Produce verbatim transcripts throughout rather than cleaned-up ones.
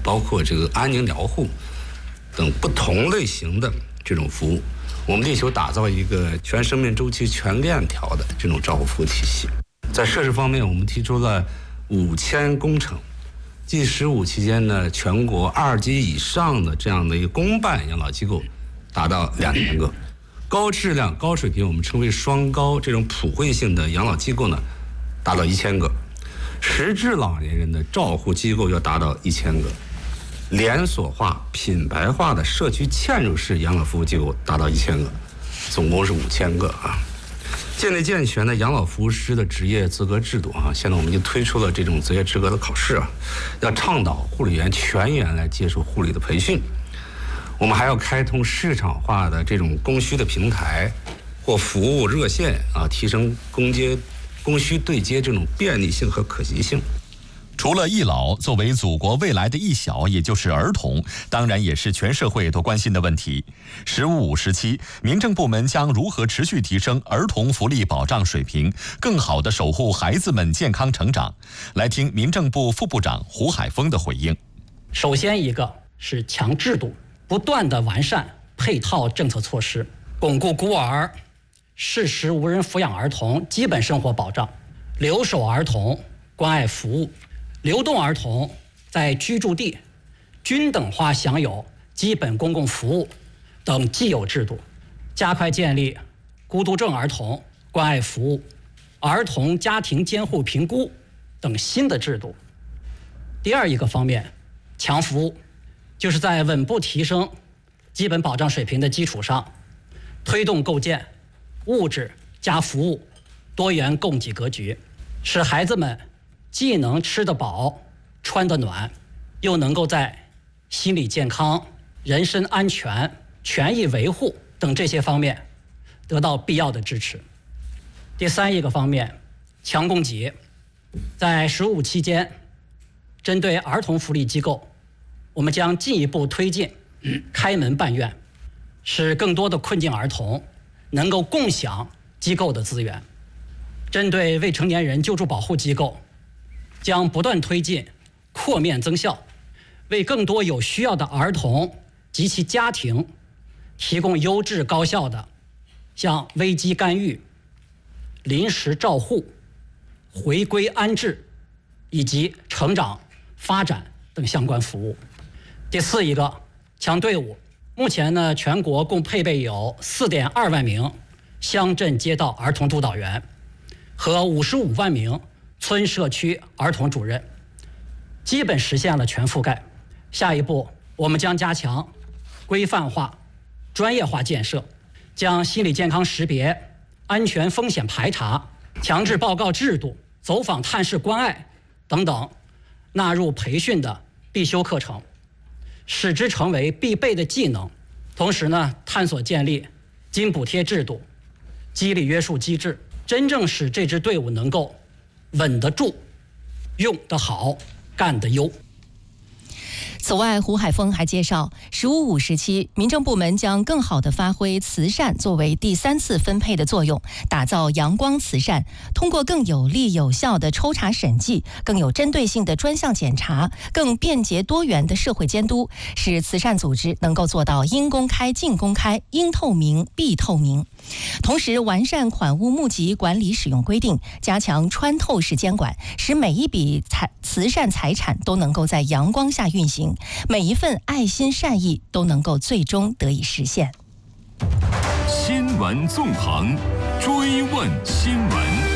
包括这个安宁疗护等不同类型的这种服务，我们力求打造一个全生命周期全链条的这种照护服务体系。在设施方面，我们提出了五千工程。G 十五期间呢，全国二级以上的这样的一个公办养老机构达到两千个，高质量、高水平，我们称为双高这种普惠性的养老机构呢，达到一千个，实质老年人的照护机构要达到一千个，连锁化、品牌化的社区嵌入式养老服务机构达到一千个，总共是五千个啊。建立健全的养老服务师的职业资格制度啊，现在我们已经推出了这种职业资格的考试啊，要倡导护理员全员来接受护理的培训。我们还要开通市场化的这种供需的平台或服务热线啊，提升供接供需对接这种便利性和可及性。 除了益老，作为祖国未来的益小，也就是儿童，当然也是全社会都关心的问题。十五五时期，民政部门将如何持续提升儿童福利保障水平，更好地守护孩子们健康成长？来听民政部副部长胡海峰的回应。 首先一个是强制度，不断地完善配套政策措施，巩固孤儿、适时无人抚养儿童基本生活保障，留守儿童关爱服务，流动儿童在居住地均等化享有基本公共服务等既有制度，加快建立孤独症儿童关爱服务、儿童家庭监护评估等新的制度。第二一个方面，强服务，就是在稳步提升基本保障水平的基础上，推动构建物质加服务多元供给格局，使孩子们既能吃得饱、穿得暖，又能够在心理健康、人身安全、权益维护等这些方面得到必要的支持。第三一个方面，强供给，在十五期间，针对儿童福利机构，我们将进一步推进开门办院，使更多的困境儿童能够共享机构的资源。针对未成年人救助保护机构，将不断推进扩面增效，为更多有需要的儿童及其家庭提供优质高效的像危机干预、临时照护、回归安置以及成长发展等相关服务。第四一个，强队伍。目前呢，全国共配备有 四点二万名乡镇街道儿童督导员和五十五万名村社区儿童主任，基本实现了全覆盖。下一步，我们将加强规范化、专业化建设，将心理健康识别、安全风险排查、强制报告制度、走访探视关爱等等纳入培训的必修课程，使之成为必备的技能。同时呢，探索建立津补贴制度、激励约束机制，真正使这支队伍能够稳得住、用得好、干得优。 此外，胡海峰还介绍，十五五时期，民政部门将更好地发挥慈善作为第三次分配的作用，打造阳光慈善，通过更有力有效的抽查审计、更有针对性的专项检查、更便捷多元的社会监督，使慈善组织能够做到应公开尽公开、应透明必透明。同时，完善款物募集管理使用规定，加强穿透式监管，使每一笔财慈善财产都能够在阳光下运行，每一份爱心善意都能够最终得以实现。 新闻纵横，追问新闻。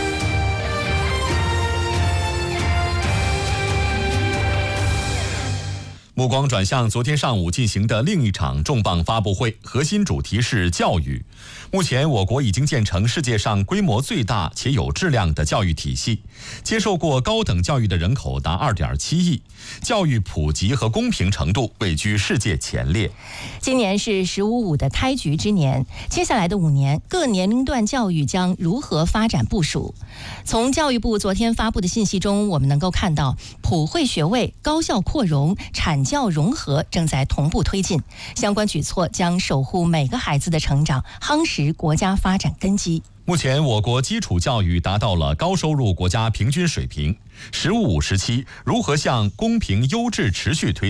目光转向昨天上午进行的另一场重磅发布会，核心主题是教育。目前，我国已经建成世界上规模最大且有质量的教育体系，接受过高等教育的人口达 二点七亿，教育普及和公平程度位居世界前列。 今年是十五五的开局之年，接下来的五年，各年龄段教育将如何发展部署？从教育部昨天发布的信息中，我们能够看到，普惠学位、高校扩容、产教融合正在同步推进，相关举措将守护每个孩子的成长，夯实国家发展根基。 目前，我国基础教育达到了高收入国家平均水平。十五五时期，如何向公平优质持续推